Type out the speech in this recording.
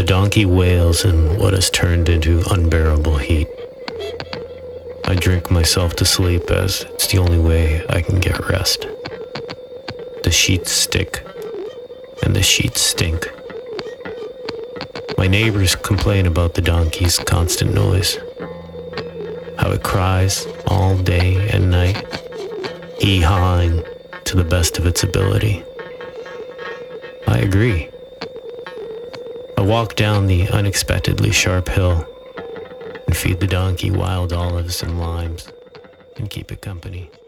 donkey wails in what has turned into unbearable heat. I drink myself to sleep as it's the only way I can get rest. The sheets stick, and the sheets stink. My neighbors complain about the donkey's constant noise, how it cries all day and night, hee-hawing to the best of its ability. I agree. I walk down the unexpectedly sharp hill and feed the donkey wild olives and limes and keep it company.